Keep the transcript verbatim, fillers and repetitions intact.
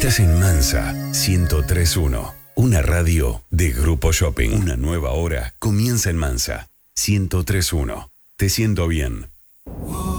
Escuchás en Mansa ciento tres punto uno, una radio de Grupo Shopping. Una nueva hora comienza en Mansa ciento tres punto uno. Te siento bien.